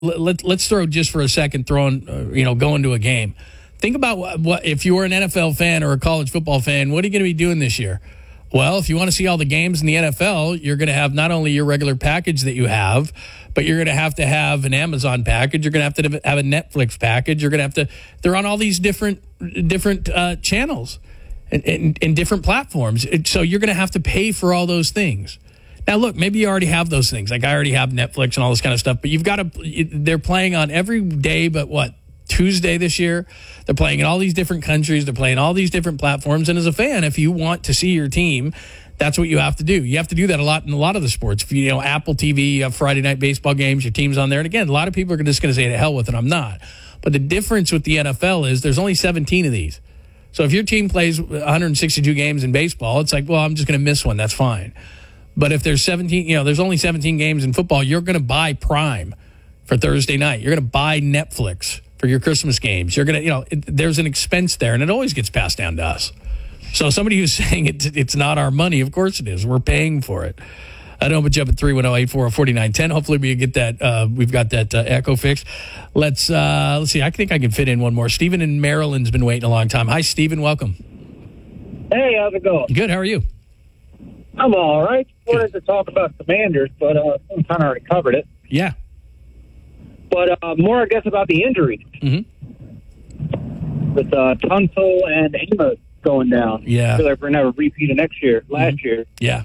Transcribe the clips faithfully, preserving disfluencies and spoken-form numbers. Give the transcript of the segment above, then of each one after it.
let, let's throw just for a second, throwing, uh, you know, going to a game. Think about what, what if you were an N F L fan or a college football fan, what are you going to be doing this year? Well, if you want to see all the games in the N F L, you're going to have not only your regular package that you have, but you're going to have to have an Amazon package. You're going to have to have a Netflix package. You're going to have to, they're on all these different different uh, channels and, and, and different platforms. So you're going to have to pay for all those things. Now, look, maybe you already have those things. Like I already have Netflix and all this kind of stuff, but you've got to, they're playing on every day but what? Tuesday this year. They're playing in all these different countries. They're playing all these different platforms. And as a fan, if you want to see your team, that's what you have to do. You have to do that a lot in a lot of the sports. If you, you know, Apple T V, you have Friday night baseball games, your team's on there. And again, a lot of people are just going to say to hell with it. I'm not. But the difference with the N F L is there's only seventeen of these. So if your team plays one hundred sixty-two games in baseball, it's like, well, I'm just going to miss one. That's fine. But if there's seventeen, you know, there's only seventeen games in football, you're going to buy Prime for Thursday night. You're going to buy Netflix for your Christmas games. You're going to, you know, it, there's an expense there, and it always gets passed down to us. So somebody who's saying it, it's not our money, of course it is. We're paying for it. I don't know, but jump at three one zero, eight four zero, four nine one zero. Hopefully we get that. Uh, we've got that uh, echo fixed. Let's uh, let's see. I think I can fit in one more. Stephen in Maryland's been waiting a long time. Hi, Stephen. Welcome. Hey, how's it going? Good. How are you? I'm all right. Wanted to talk about Commanders, but uh, I kind of already covered it. Yeah. But uh, more, I guess, about the injuries. Mm-hmm. With uh, Tunsil and Amos going down. Yeah. I feel like we're going to have a repeat of next year, last mm-hmm. year. Yeah.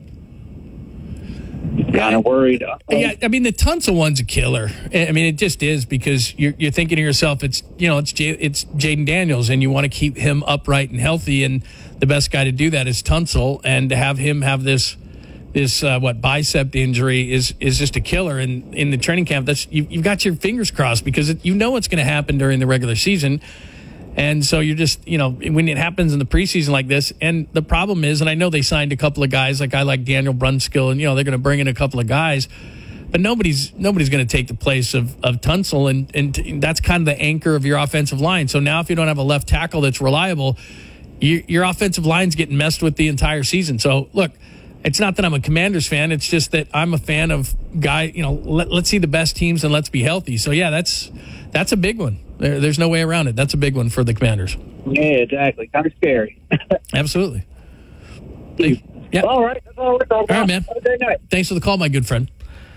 Kind of worried. Um, yeah, I mean, the Tunsil one's a killer. I mean, it just is because you're, you're thinking to yourself, it's, you know, it's J, it's Jaden Daniels, and you want to keep him upright and healthy, and the best guy to do that is Tunsil, and to have him have this this uh, what bicep injury is is just a killer. And in the training camp, that's you, you've got your fingers crossed because it, you know what's going to happen during the regular season. And so you're just, you know, when it happens in the preseason like this, and the problem is, and I know they signed a couple of guys, like I like Daniel Brunskill, and, you know, they're going to bring in a couple of guys, but nobody's nobody's going to take the place of, of Tunsil, and, and that's kind of the anchor of your offensive line. So now if you don't have a left tackle that's reliable, you, your offensive line's getting messed with the entire season. So, look, it's not that I'm a Commanders fan. It's just that I'm a fan of guy, you know, let, let's see the best teams and let's be healthy. So, yeah, that's that's a big one. There, there's no way around it. That's a big one for the Commanders. Yeah, exactly. Kind of scary. Absolutely. Thank, yeah. All right. That's all we're talking about. All right, man. Have a great night. Thanks for the call, my good friend.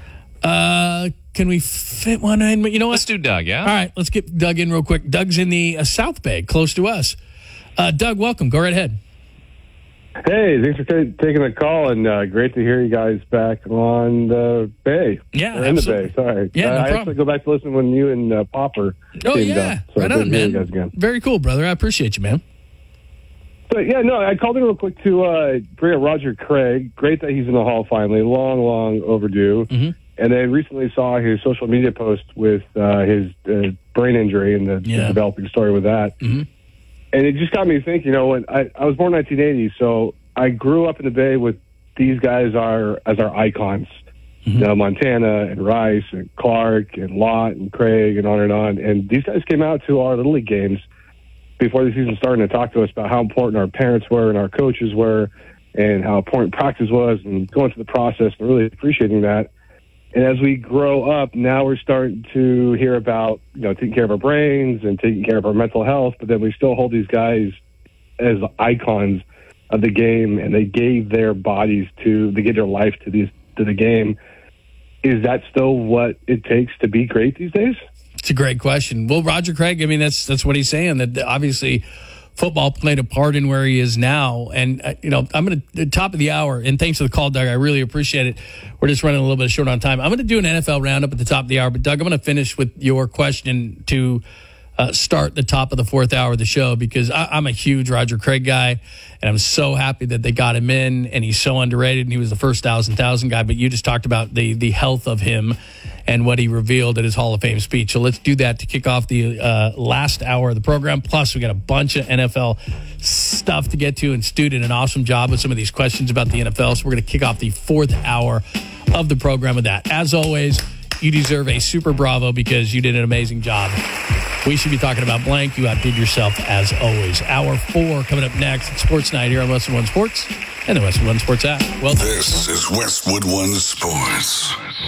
Uh, can we fit one in? You know what? Let's do Doug, yeah? All right, let's get Doug in real quick. Doug's in the uh, South Bay, close to us. Uh, Doug, welcome. Go right ahead. Hey, thanks for t- taking the call, and uh, great to hear you guys back on the Bay. Yeah, or in absolutely. the Bay, sorry. Yeah, no uh, I problem. actually go back to listen when you and uh, Popper Oh, teamed yeah. up. So right good on, to hear man. you guys again. Very cool, brother. I appreciate you, man. But, yeah, no, I called in real quick to uh, bring up Roger Craig. Great that he's in the Hall finally. Long, long overdue. Mm-hmm. And I recently saw his social media post with uh, his uh, brain injury and the, Yeah. the developing story with that. Mm-hmm. And it just got me thinking, you know, when I, I was born in nineteen eighty, so I grew up in the Bay with these guys are as our icons. Mm-hmm. You know, Montana and Rice and Clark and Lott and Craig and on and on. And these guys came out to our Little League games before the season started to talk to us about how important our parents were and our coaches were and how important practice was and going through the process and really appreciating that. And as we grow up, now we're starting to hear about, you know, taking care of our brains and taking care of our mental health, but then we still hold these guys as icons of the game, and they gave their bodies to, they gave their life to these to the game. Is that still what it takes to be great these days? It's a great question. Well, Roger Craig, I mean, that's that's what he's saying, that obviously football played a part in where he is now. And, uh, you know, I'm going to, top of the hour, and thanks for the call, Doug. I really appreciate it. We're just running a little bit short on time. I'm going to do an N F L roundup at the top of the hour, but, Doug, I'm going to finish with your question to uh, start the top of the fourth hour of the show, because I, I'm a huge Roger Craig guy, and I'm so happy that they got him in, and he's so underrated, and he was the first thousand thousand guy. But you just talked about the the health of him and what he revealed at his Hall of Fame speech. So let's do that to kick off the uh, last hour of the program. Plus, we got a bunch of N F L stuff to get to, and Stu did an awesome job with some of these questions about the N F L. So we're going to kick off the fourth hour of the program with that. As always, you deserve a super bravo because you did an amazing job. We should be talking about blank. You outdid yourself as always. Hour four coming up next. It's Sports Night here on Westwood One Sports and the Westwood One Sports app. Well, this is Westwood One Sports.